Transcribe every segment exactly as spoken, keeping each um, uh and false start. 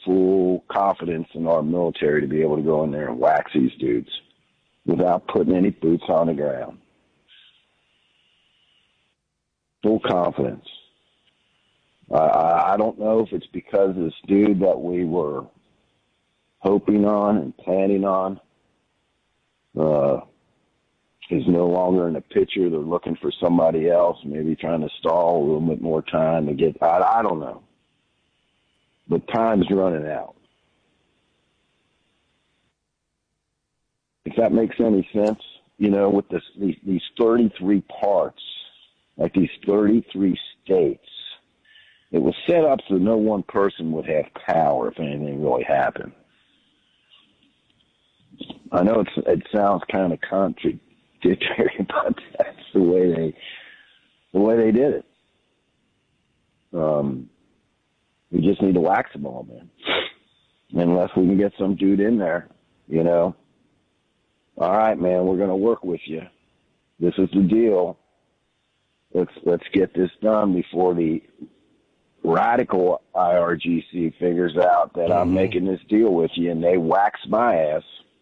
full confidence in our military to be able to go in there and wax these dudes without putting any boots on the ground. Full confidence. Uh, I don't know if it's because this dude that we were hoping on and planning on uh, is no longer in the picture. They're looking for somebody else, maybe trying to stall a little bit more time to get I, I don't know. But time's running out. If that makes any sense, you know, with this, these, these thirty-three parts, like these thirty-three states, it was set up so no one person would have power if anything really happened. I know it's, it sounds kind of contradictory, but that's the way they the way they did it. Um, we just need to wax them all, man. Unless we can get some dude in there, you know. All right, man, we're going to work with you. This is the deal. Let's let's get this done before the radical I R G C figures out that mm-hmm. I'm making this deal with you, and they wax my ass.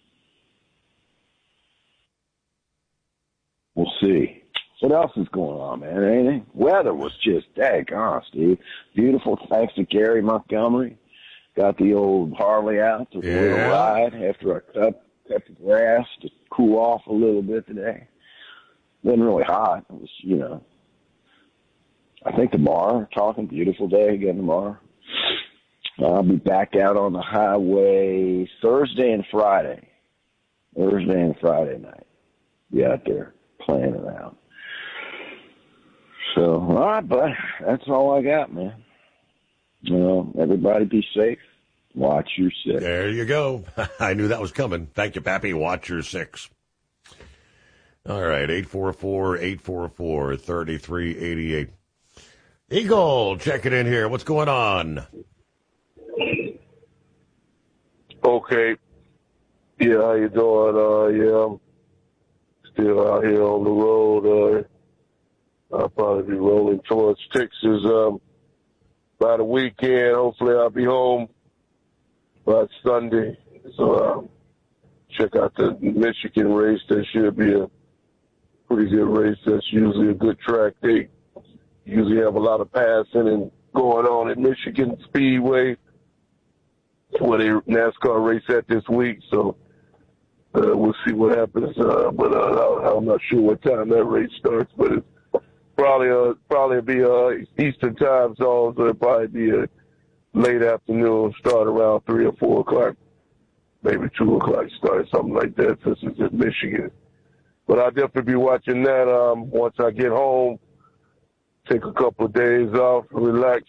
We'll see. What else is going on, man? Anything? Weather was just daggone, Steve. Beautiful, thanks to Gary Montgomery. Got the old Harley out to yeah. a little ride after I cut, cut the grass to cool off a little bit today. Wasn't really hot. It was, you know, I think tomorrow, talking beautiful day again tomorrow. I'll be back out on the highway Thursday and Friday. Thursday and Friday night. Be out there playing around. So, all right, bud. That's all I got, man. You know, everybody be safe. Watch your six. There you go. I knew that was coming. Thank you, Pappy. Watch your six. All right, eight four four, eight four four, three three eight eight. Eagle, check it in here. What's going on? Okay. Yeah, how you doing? Uh, yeah, I'm still out here on the road. Uh, I'll probably be rolling towards Texas um, by the weekend. Hopefully I'll be home by Sunday. So um, check out the Michigan race. That should be a pretty good race. That's usually a good track. They usually have a lot of passing and going on at Michigan Speedway. That's where they NASCAR race at this week. So uh, we'll see what happens. Uh, but uh, I'm not sure what time that race starts, but it's Probably, uh, probably be uh, Eastern time zone, so it'll probably be a late afternoon, start around three or four o'clock, maybe two o'clock start, something like that, since it's in Michigan. But I'll definitely be watching that um, once I get home, take a couple of days off, relax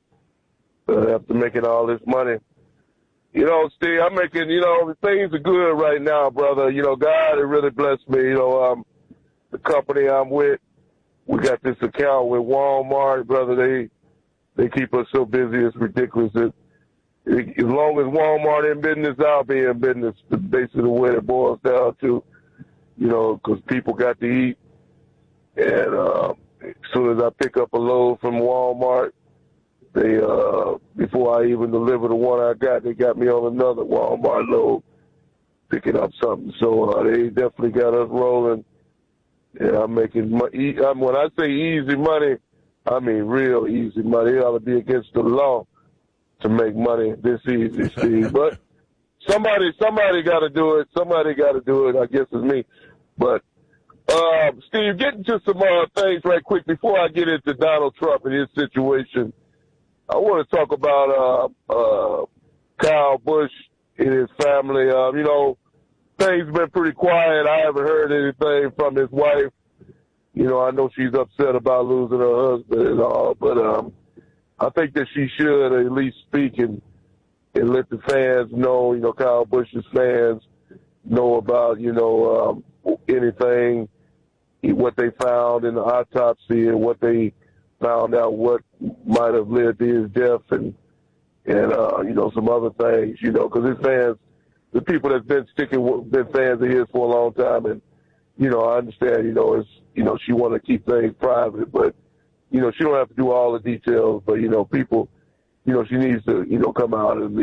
uh, after making all this money. You know, Steve, I'm making, you know, things are good right now, brother. You know, God has really blessed me. You know, um, the company I'm with, we got this account with Walmart, brother. They they keep us so busy, it's ridiculous. It, it, as long as Walmart in business, I'll be in business. It's basically what it boils down to, you know, because people got to eat. And uh, as soon as I pick up a load from Walmart, they uh, before I even deliver the one I got, they got me on another Walmart load, picking up something. So uh, they definitely got us rolling. Yeah, I'm making money. When I say easy money, I mean real easy money. It ought to be against the law to make money this easy, Steve. But somebody, somebody got to do it. Somebody got to do it. I guess it's me. But uh, Steve, getting to some uh, things right quick before I get into Donald Trump and his situation. I want to talk about uh, uh, Kyle Busch and his family. Uh, you know. Things been pretty quiet. I haven't heard anything from his wife. You know, I know she's upset about losing her husband and all, but um, I think that she should at least speak and, and let the fans know, you know, Kyle Busch's fans know about, you know, um, anything, what they found in the autopsy and what they found out what might have led to his death and, and uh, you know, some other things, you know, because his fans, the people that's been sticking, been fans of his for a long time, and you know, I understand. You know, it's you know, she want to keep things private, but you know, she don't have to do all the details. But you know, people, you know, she needs to, you know, come out and